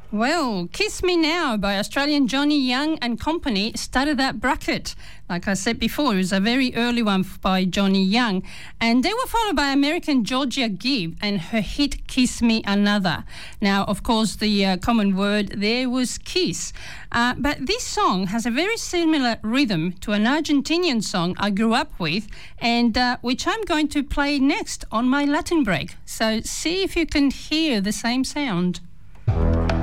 Well, Kiss Me Now by Australian Johnny Young and Company started that bracket. Like I said before, it was a very early one by Johnny Young. And they were followed by American Georgia Gibb and her hit Kiss Me Another. Now, of course, the common word there was kiss. But this song has a very similar rhythm to an Argentinian song I grew up with, and which I'm going to play next on my Latin break. So see if you can hear the same sound.